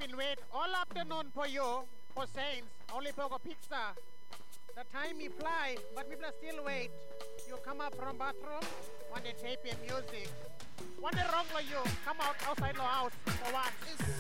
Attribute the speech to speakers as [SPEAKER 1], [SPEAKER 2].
[SPEAKER 1] been waiting all afternoon for you, for Saints, only for pizza. The time me fly, but people are still wait. You come up from bathroom, when they tape your music. When they wrong for you, come out outside the house for once.